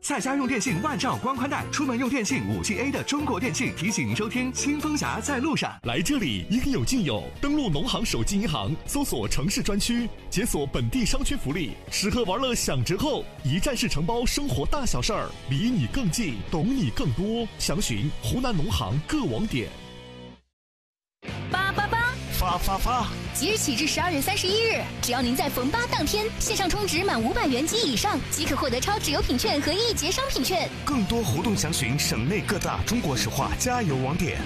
在家用电信万兆光宽带，出门用电信5G A 的中国电信提醒您收听清风侠在路上。 来这里应有尽有，登录农行手机银行，搜索城市专区，解锁本地商圈福利，吃喝玩乐享折扣，一站式承包生活大小事儿，离你更近，懂你更多。详询湖南农行各网点。 发！即日起至12月31日，只要您在逢8当天线上充值满500元及以上，即可获得超值优品券和1节商品券。 更多活动详询省内各大中国石化加油网点。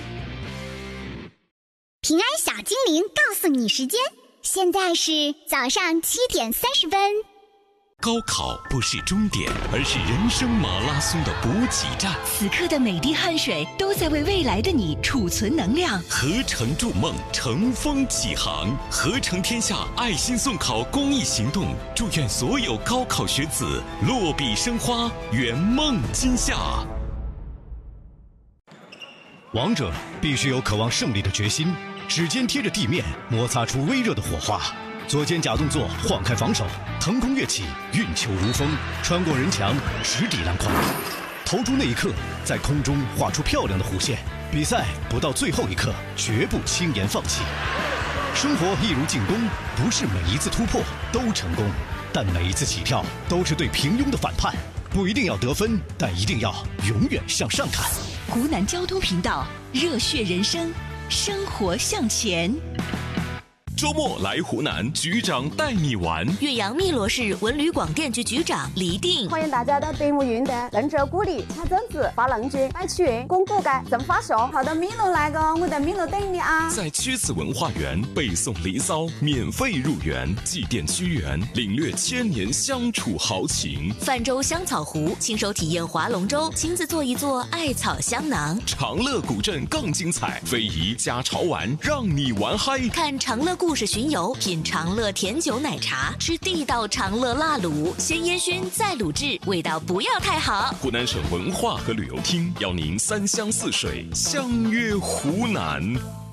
平安小精灵告诉你时间，现在是早上7点30分。 高考不是终点，而是人生马拉松的补给站。 此刻的每滴汗水都在为未来的你储存能量。 合成筑梦，乘风起航。合成天下爱心送考公益行动，祝愿所有高考学子落笔生花，圆梦今夏。 王者必须有渴望胜利的决心，指尖贴着地面，摩擦出微热的火花。左肩假动作晃开防守，腾空跃起，运球如风，穿过人墙，直抵篮筐。投出那一刻，在空中画出漂亮的弧线。比赛不到最后一刻，绝不轻言放弃。生活一如进攻，不是每一次突破都成功，但每一次起跳都是对平庸的反叛。不一定要得分，但一定要永远向上看。 湖南交通频道，热血人生，生活向前。 周末来湖南，局长带你玩。 岳阳汨罗市文旅广电局局长黎定， 欢迎大家到队伍云的能者鼓励掐针子发棱菌买曲云巩固钙正发烧，跑到汨罗来个，我在汨罗等你啊！ 在曲子文化园背诵《离骚》，免费入园，祭奠屈原，领略千年相处豪情。 泛舟香草湖，亲手体验划龙舟，亲自做一做艾草香囊。 长乐古镇更精彩，非遗加潮玩，让你玩嗨！ 看长乐故事巡游，品长乐甜酒奶茶，吃地道长乐辣卤，先烟熏再卤制，味道不要太好。 湖南省文化和旅游厅邀您3湘4水相约湖南。